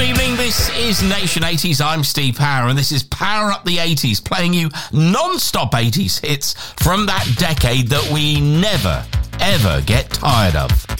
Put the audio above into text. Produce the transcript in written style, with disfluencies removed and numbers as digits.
Good evening, this is Nation 80s. I'm Steve Power, and this is Power Up the 80s, playing you non-stop 80s hits from that decade that we never, ever get tired of.